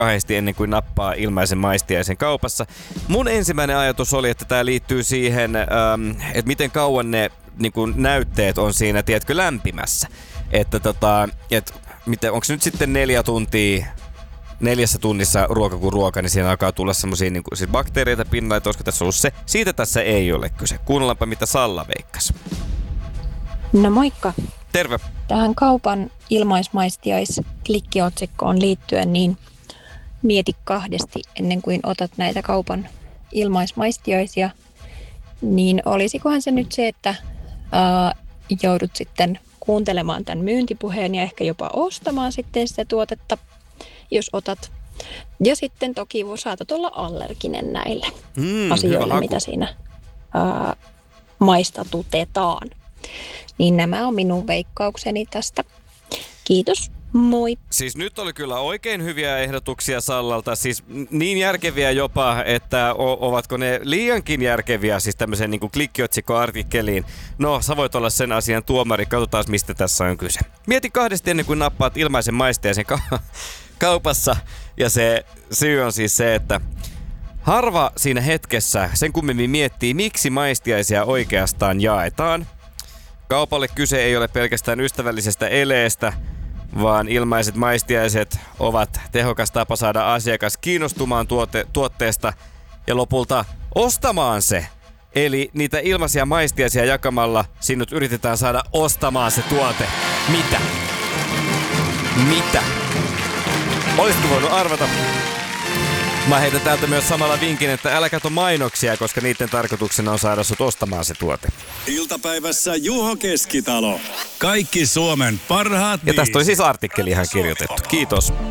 kahdesti ennen kuin nappaa ilmaisen maistiaisen kaupassa. Mun ensimmäinen ajatus oli, että tää liittyy siihen, että miten kauan ne niin kuin näytteet on siinä, tiedätkö, lämpimässä. Että onko se nyt sitten 4 tunnissa ruoka kuin ruoka, niin siinä alkaa tulla semmosia niin siis bakteereita pinnalle, että olisiko tässä ollut se. Siitä tässä ei ole kyse. Kuunnellaanpa, mitä Salla veikkasi. No moikka. Terve. Tähän kaupan ilmaismaistiaisklikkiotsikkoon liittyen, niin mieti kahdesti ennen kuin otat näitä kaupan ilmaismaistiaisia. Niin olisikohan se nyt se, että joudut sitten kuuntelemaan tämän myyntipuheen ja ehkä jopa ostamaan sitten sitä tuotetta, jos otat. Ja sitten toki saatat olla allerginen näille asioille, mitä siinä maistatutetaan. Niin nämä on minun veikkaukseni tästä. Kiitos, moi! Siis nyt oli kyllä oikein hyviä ehdotuksia Sallalta, siis niin järkeviä jopa, että ovatko ne liiankin järkeviä siis tämmöiseen niin kuin klikkiotsikkoartikkeliin. No, sä voit olla sen asian tuomari, katsotaan mistä tässä on kyse. Mieti kahdesti ennen kuin nappaat ilmaisen maistiaisen kaupassa, ja se syy on siis se, että harva siinä hetkessä sen kummemmin miettii, miksi maistiaisia oikeastaan jaetaan. Kaupalle kyse ei ole pelkästään ystävällisestä eleestä, vaan ilmaiset maistiaiset ovat tehokas tapa saada asiakas kiinnostumaan tuotteesta ja lopulta ostamaan se. Eli niitä ilmaisia maistiaisia jakamalla sinut yritetään saada ostamaan se tuote. Mitä? Olisitko voinut arvata? Mä heitän täältä myös samalla vinkin, että älä katso mainoksia, koska niiden tarkoituksena on saada sut ostamaan se tuote. Iltapäivässä Juho Keskitalo. Kaikki Suomen parhaat ja tästä oli siis artikkeli ihan kirjoitettu. Kiitos.